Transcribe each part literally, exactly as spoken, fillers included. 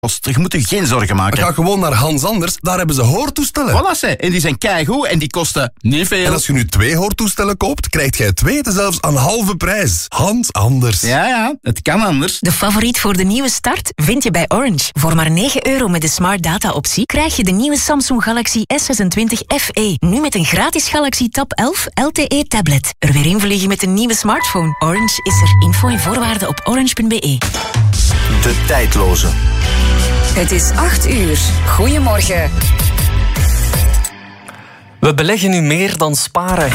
Je moet je geen zorgen maken. Ga gewoon naar Hans Anders, daar hebben ze hoortoestellen. Voilà, ze. En die zijn keigoed en die kosten niet veel. En als je nu twee hoortoestellen koopt, krijg jij twee zelfs aan halve prijs. Hans Anders. Ja, ja, het kan anders. De favoriet voor de nieuwe start vind je bij Orange. Voor maar negen euro met de Smart Data optie krijg je de nieuwe Samsung Galaxy S zesentwintig F E. Nu met een gratis Galaxy Tab elf L T E tablet. Er weer invliegen met een nieuwe smartphone. Orange is er. Info en voorwaarden op orange punt be. De tijdloze. Het is acht uur. Goedemorgen. We beleggen nu meer dan sparen.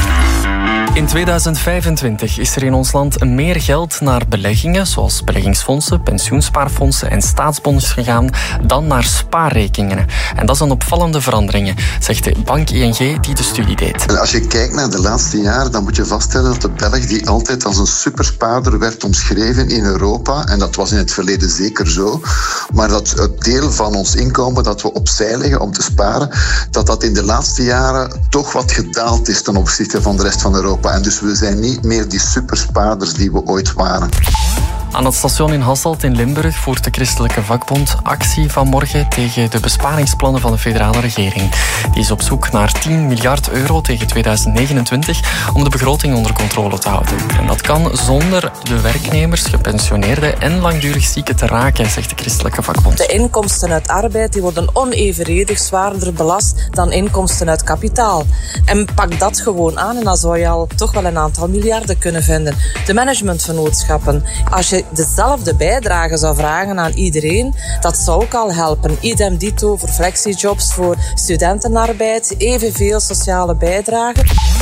In tweeduizend vijfentwintig is er in ons land meer geld naar beleggingen, zoals beleggingsfondsen, pensioenspaarfondsen en staatsbonds gegaan, dan naar spaarrekeningen. En dat is een opvallende verandering, zegt de bank I N G die de studie deed. Als je kijkt naar de laatste jaren, dan moet je vaststellen dat de Belg die altijd als een superspaarder werd omschreven in Europa, en dat was in het verleden zeker zo, maar dat het deel van ons inkomen dat we opzij leggen om te sparen, dat dat in de laatste jaren toch wat gedaald is ten opzichte van de rest van Europa. En dus we zijn niet meer die superspaarders die we ooit waren. Aan het station in Hasselt in Limburg voert de Christelijke Vakbond actie vanmorgen tegen de besparingsplannen van de federale regering. Die is op zoek naar tien miljard euro tegen tweeduizend negenentwintig om de begroting onder controle te houden. En dat kan zonder de werknemers, gepensioneerden en langdurig zieken te raken, zegt de Christelijke Vakbond. De inkomsten uit arbeid die worden onevenredig zwaarder belast dan inkomsten uit kapitaal. En pak dat gewoon aan en dan zou je al toch wel een aantal miljarden kunnen vinden. De managementvernootschappen. Als je dezelfde bijdrage zou vragen aan iedereen, dat zou ook al helpen. Idem dito voor flexijobs, voor studentenarbeid, evenveel sociale bijdrage.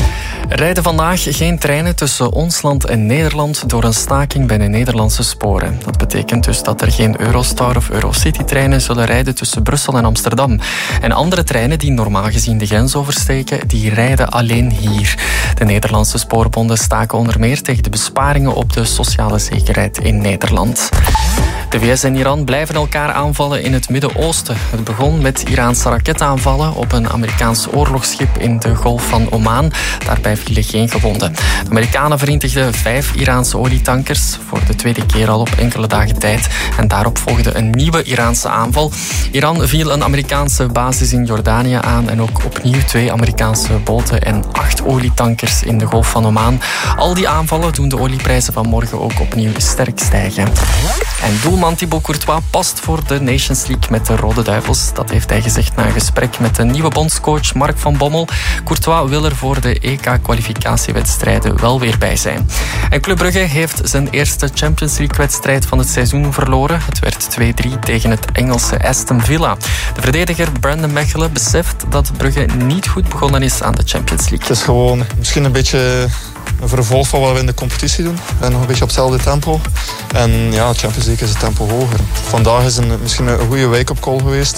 Er rijden vandaag geen treinen tussen ons land en Nederland door een staking bij de Nederlandse sporen. Dat betekent dus dat er geen Eurostar of Eurocity-treinen zullen rijden tussen Brussel en Amsterdam. En andere treinen die normaal gezien de grens oversteken, die rijden alleen hier. De Nederlandse spoorbonden staken onder meer tegen de besparingen op de sociale zekerheid in Nederland. De V S en Iran blijven elkaar aanvallen in het Midden-Oosten. Het begon met Iraanse raketaanvallen op een Amerikaans oorlogsschip in de Golf van Oman. Daarbij vielen geen gewonden. De Amerikanen vernietigden vijf Iraanse olietankers voor de tweede keer al op enkele dagen tijd. En daarop volgde een nieuwe Iraanse aanval. Iran viel een Amerikaanse basis in Jordanië aan en ook opnieuw twee Amerikaanse boten en acht olietankers in de Golf van Oman. Al die aanvallen doen de olieprijzen van morgen ook opnieuw sterk stijgen. En doelman Thibaut Courtois past voor de Nations League met de Rode Duivels. Dat heeft hij gezegd na een gesprek met de nieuwe bondscoach Mark van Bommel. Courtois wil er voor de E K-kwalificatiewedstrijden wel weer bij zijn. En Club Brugge heeft zijn eerste Champions League-wedstrijd van het seizoen verloren. Het werd twee drie tegen het Engelse Aston Villa. De verdediger Brandon Mechelen beseft dat Brugge niet goed begonnen is aan de Champions League. Het is gewoon misschien een beetje een vervolg van wat we in de competitie doen. En nog een beetje op hetzelfde tempo. En ja, Champions League is het tempo hoger. Vandaag is een, misschien een goede wake-up call geweest.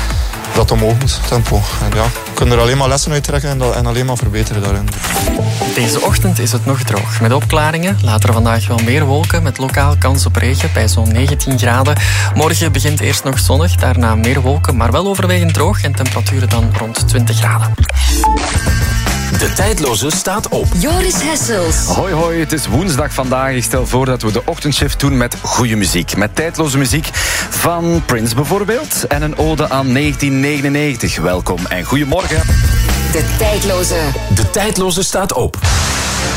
Dat omhoog moet, tempo. En ja, we kunnen er alleen maar lessen uit trekken en, dat, en alleen maar verbeteren daarin. Deze ochtend is het nog droog. Met opklaringen. Later vandaag wel meer wolken met lokaal kans op regen bij zo'n negentien graden. Morgen begint eerst nog zonnig, daarna meer wolken, maar wel overwegend droog en temperaturen dan rond twintig graden. De tijdloze staat op. Joris Hessels. Hoi hoi, het is woensdag vandaag. Ik stel voor dat we de ochtendshift doen met goede muziek. Met tijdloze muziek van Prince bijvoorbeeld. En een ode aan negentien negenennegentig. Welkom en goedemorgen. De tijdloze. De tijdloze staat op.